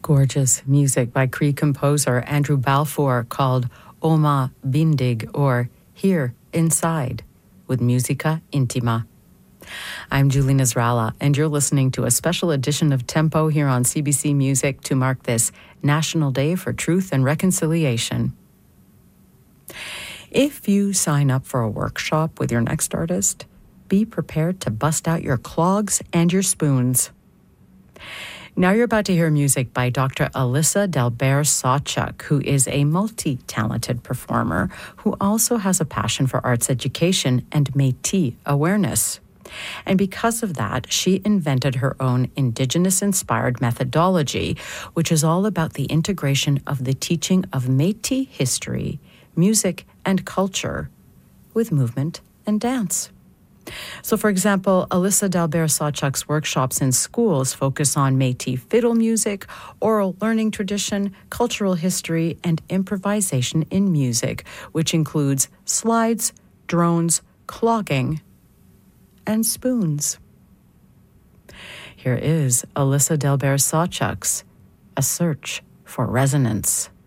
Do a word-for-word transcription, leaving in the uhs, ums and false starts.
Gorgeous music by Cree composer Andrew Balfour called Oma Bindig, or Here Inside, with Musica Intima. I'm Julie Nasrallah, and you're listening to a special edition of Tempo here on C B C Music to mark this National Day for Truth and Reconciliation. If you sign up for a workshop with your next artist, be prepared to bust out your clogs and your spoons. Now you're about to hear music by Doctor Alyssa Delbert-Sawchuk, who is a multi-talented performer who also has a passion for arts education and Métis awareness. And because of that, she invented her own Indigenous-inspired methodology, which is all about the integration of the teaching of Métis history, music, and culture with movement and dance. So, for example, Alyssa Delbert-Sawchuk's workshops in schools focus on Métis fiddle music, oral learning tradition, cultural history, and improvisation in music, which includes slides, drones, clogging, and spoons. Here is Alyssa Delbert-Sawchuk's A Search for Resonance.